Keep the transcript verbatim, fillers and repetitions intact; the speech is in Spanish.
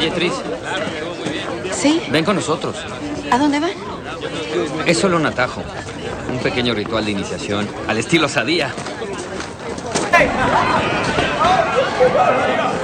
Oye, Tris. ¿Sí? Ven con nosotros. ¿A dónde van? Es solo un atajo. Un pequeño ritual de iniciación al estilo Sadía.